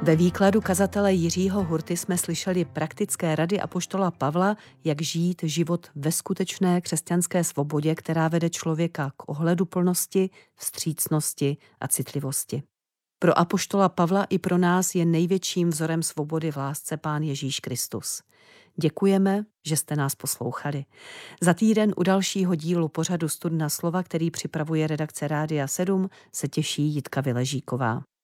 Ve výkladu kazatele Jiřího Hurty jsme slyšeli praktické rady apoštola Pavla, jak žít život ve skutečné křesťanské svobodě, která vede člověka k ohleduplnosti, vstřícnosti a citlivosti. Pro apoštola Pavla i pro nás je největším vzorem svobody v lásce Pán Ježíš Kristus. Děkujeme, že jste nás poslouchali. Za týden u dalšího dílu pořadu Studna slova, který připravuje redakce Rádia 7, se těší Jitka Viležíková.